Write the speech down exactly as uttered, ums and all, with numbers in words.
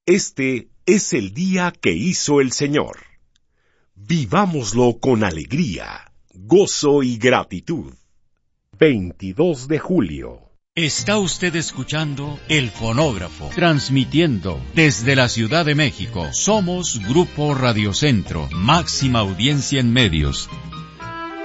Este es el día que hizo el Señor. Vivámoslo con alegría, gozo y gratitud. veintidós de julio. Está usted escuchando El Fonógrafo, transmitiendo desde la Ciudad de México. Somos Grupo Radio Centro, máxima audiencia en medios.